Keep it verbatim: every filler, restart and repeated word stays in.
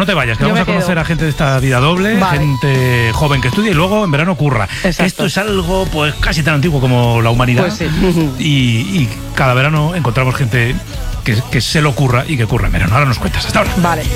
no te vayas, que Yo vamos me a conocer quedo. a gente de esta vida doble, Vale. gente joven que estudia y luego en verano curra. Exacto. Esto es algo pues casi tan antiguo como la humanidad. Pues sí. y, y cada verano encontramos gente que, que se lo curra y que curra en verano. Ahora nos cuentas. Hasta ahora. Vale.